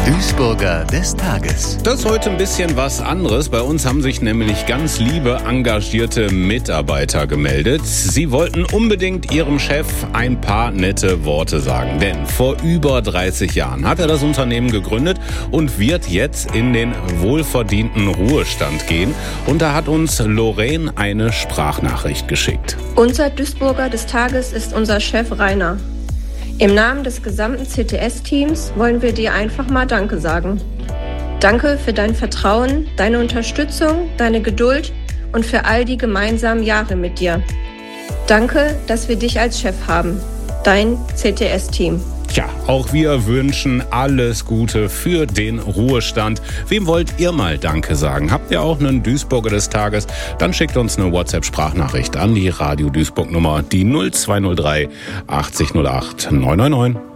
Duisburger des Tages. Das ist heute ein bisschen was anderes. Bei uns haben sich nämlich ganz liebe, engagierte Mitarbeiter gemeldet. Sie wollten unbedingt ihrem Chef ein paar nette Worte sagen. Denn vor über 30 Jahren hat er das Unternehmen gegründet und wird jetzt in den wohlverdienten Ruhestand gehen. Und da hat uns Lorraine eine Sprachnachricht geschickt. Unser Duisburger des Tages ist unser Chef Rainer. Im Namen des gesamten CTS-Teams wollen wir dir einfach mal Danke sagen. Danke für dein Vertrauen, deine Unterstützung, deine Geduld und für all die gemeinsamen Jahre mit dir. Danke, dass wir dich als Chef haben. Dein CTS-Team. Tja, auch wir wünschen alles Gute für den Ruhestand. Wem wollt ihr mal Danke sagen? Habt ihr auch einen Duisburger des Tages? Dann schickt uns eine WhatsApp-Sprachnachricht an die Radio Duisburg Nummer, die 0203 80 08 999.